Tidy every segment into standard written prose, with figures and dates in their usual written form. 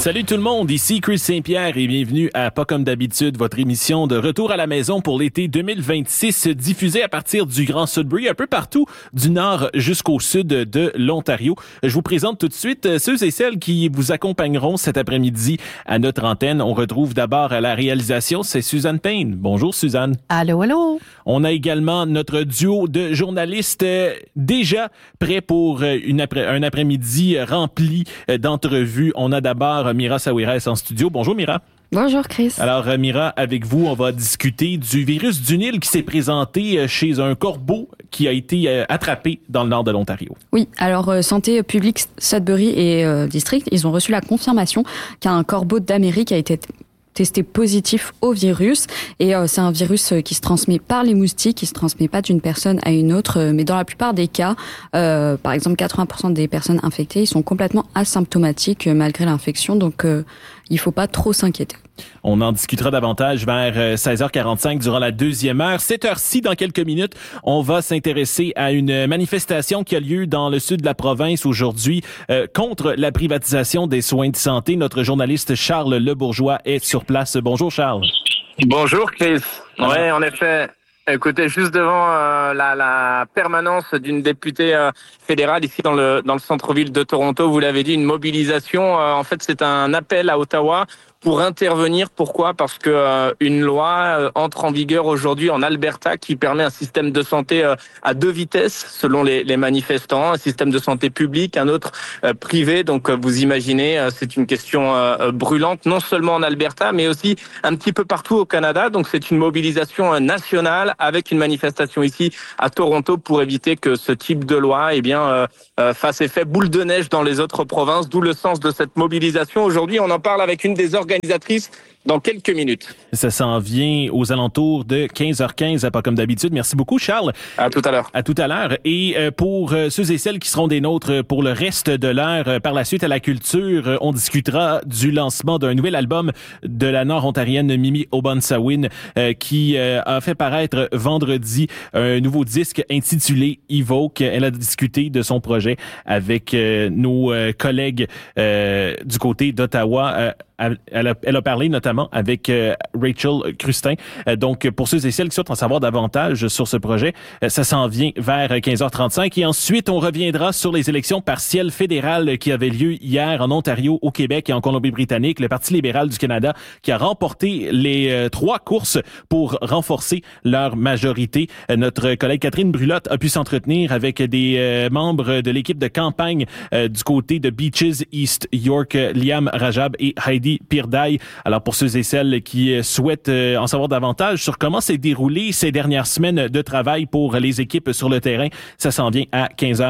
Salut tout le monde, ici Chris Saint-Pierre et bienvenue à Pas comme d'habitude, votre émission de retour à la maison pour l'été 2026, diffusée à partir du Grand Sudbury, un peu partout du nord jusqu'au sud de l'Ontario. Je vous présente tout de suite ceux et celles qui vous accompagneront cet après-midi à notre antenne. On retrouve d'abord à la réalisation, c'est Suzanne Payne. Bonjour Suzanne. Allô, allô. On a également notre duo de journalistes déjà prêts pour un après-midi rempli d'entrevues. On a d'abord Mira Sawiras en studio. Bonjour Mira. Bonjour Chris. Alors Mira, avec vous, on va discuter du virus du Nil qui s'est présenté chez un corbeau qui a été attrapé dans le nord de l'Ontario. Oui, alors Santé publique Sudbury et District, ils ont reçu la confirmation qu'un corbeau d'Amérique a été testé positif au virus et c'est un virus qui se transmet par les moustiques, qui se transmet pas d'une personne à une autre, mais dans la plupart des cas, par exemple 80% des personnes infectées, ils sont complètement asymptomatiques malgré l'infection, donc il faut pas trop s'inquiéter. On en discutera davantage vers 16h45 durant la deuxième heure. Cette heure-ci, dans quelques minutes, on va s'intéresser à une manifestation qui a lieu dans le sud de la province aujourd'hui contre la privatisation des soins de santé. Notre journaliste Charles Lebourgeois est sur place. Bonjour Charles. Bonjour Chris. Ouais, en effet. Écoutez, juste devant la permanence d'une députée fédérale ici dans le centre-ville de Toronto, vous l'avez dit, une mobilisation. En fait, c'est un appel à Ottawa pour intervenir. Pourquoi ? Parce que une loi entre en vigueur aujourd'hui en Alberta qui permet un système de santé à deux vitesses selon les manifestants, un système de santé public, un autre privé. Donc vous imaginez, c'est une question brûlante non seulement en Alberta mais aussi un petit peu partout au Canada. Donc c'est une mobilisation nationale avec une manifestation ici à Toronto pour éviter que ce type de loi fasse effet boule de neige dans les autres provinces, d'où le sens de cette mobilisation. Aujourd'hui, on en parle avec une des organisatrices dans quelques minutes. Ça s'en vient aux alentours de 15h15, pas comme d'habitude. Merci beaucoup, Charles. À tout à l'heure. À tout à l'heure. Et pour ceux et celles qui seront des nôtres pour le reste de l'heure, par la suite à la culture, on discutera du lancement d'un nouvel album de la nord-ontarienne Mimi Obansawin qui a fait paraître vendredi un nouveau disque intitulé Evoke. Elle a discuté de son projet avec nos collègues du côté d'Ottawa. Elle a parlé notamment avec Rachel Crustin. Donc, pour ceux et celles qui souhaitent en savoir davantage sur ce projet, ça s'en vient vers 15h35. Et ensuite, on reviendra sur les élections partielles fédérales qui avaient lieu hier en Ontario, au Québec et en Colombie-Britannique. Le Parti libéral du Canada qui a remporté les 3 courses pour renforcer leur majorité. Notre collègue Catherine Brulotte a pu s'entretenir avec des membres de l'équipe de campagne du côté de Beaches East York, Liam Rajab et Heidi Pirdaï. Alors pour ceux et celles qui souhaitent en savoir davantage sur comment s'est déroulé ces dernières semaines de travail pour les équipes sur le terrain, ça s'en vient à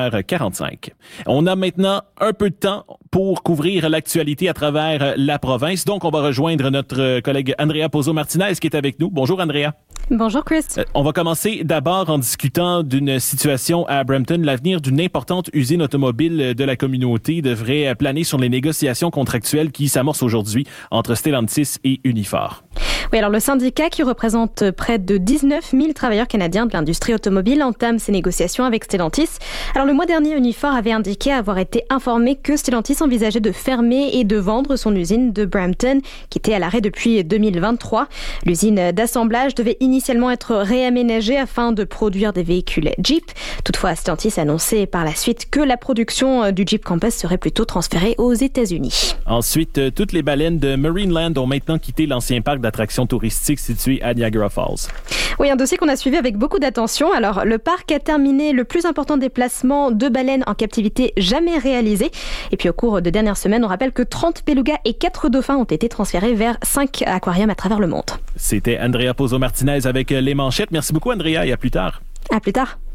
15h45. On a maintenant un peu de temps pour couvrir l'actualité à travers la province. Donc on va rejoindre notre collègue Andrea Pozzo-Martinez qui est avec nous. Bonjour Andrea. Bonjour Chris. On va commencer d'abord en discutant d'une situation à Brampton. L'avenir d'une importante usine automobile de la communauté devrait planer sur les négociations contractuelles qui s'amorcent aujourd'hui entre Stellantis et Unifor. Oui, alors le syndicat qui représente près de 19 000 travailleurs canadiens de l'industrie automobile entame ses négociations avec Stellantis. Alors le mois dernier, Unifor avait indiqué avoir été informé que Stellantis envisageait de fermer et de vendre son usine de Brampton qui était à l'arrêt depuis 2023. L'usine d'assemblage devait initialement être réaménagée afin de produire des véhicules Jeep. Toutefois, Stellantis a annoncé par la suite que la production du Jeep Compass serait plutôt transférée aux États-Unis. Ensuite, toutes les baleines de Marineland ont maintenant quitté l'ancien parc d'attractions touristiques situé à Niagara Falls. Oui, un dossier qu'on a suivi avec beaucoup d'attention. Alors, le parc a terminé le plus important déplacement de baleines en captivité jamais réalisé. Et puis, au cours de dernières semaines, on rappelle que 30 belugas et 4 dauphins ont été transférés vers 5 aquariums à travers le monde. C'était Andrea Pozzo-Martinez avec les manchettes. Merci beaucoup, Andrea, et à plus tard. À plus tard.